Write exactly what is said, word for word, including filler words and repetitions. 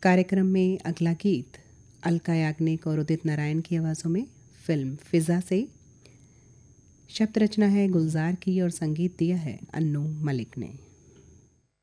कार्यक्रम में अगला गीत अलका याग्निक और उदित नारायण की आवाज़ों में फिल्म फिज़ा से। शब्द रचना है गुलजार की और संगीत दिया है अन्नू मलिक ने।